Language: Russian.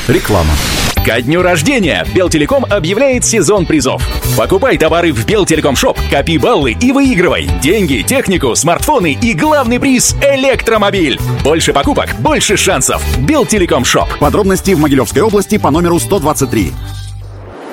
Реклама. Ко дню рождения Белтелеком объявляет сезон призов. Покупай товары в Белтелеком Шоп, копи баллы и выигрывай деньги, технику, смартфоны и главный приз — электромобиль. Больше покупок, больше шансов. Белтелеком Шоп. Подробности в Могилевской области по номеру 123.